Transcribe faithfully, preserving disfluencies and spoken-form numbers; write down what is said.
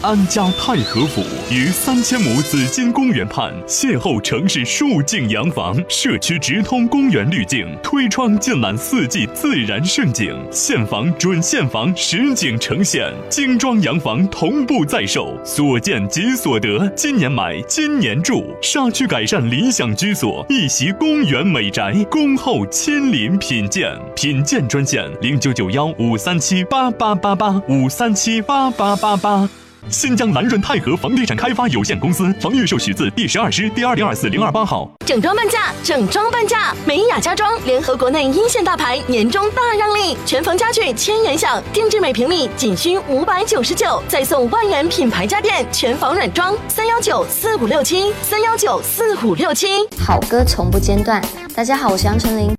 安家太和府于三千亩紫金公园畔，邂逅城市数境洋房，社区直通公园滤镜，推窗尽览四季自然盛景，现房准现房实景呈现，精装洋房同步在售，所见即所得，今年买今年住，沙区改善理想居所，一席公园美宅，恭候亲临品鉴。品鉴专线零九九幺五三七八八八八五三七八八八八。新疆蓝润泰和房地产开发有限公司房预售许字第十二师第二零二四零二八号。 整装半价，整装半价！美雅家装联合国内一线大牌，年终大让利，全房家具千元享，定制每平米仅需五百九十九，再送万元品牌家电，全房软装。三幺九四五六七，三幺九四五六七。 好歌从不间断。大家好，我是杨丞琳。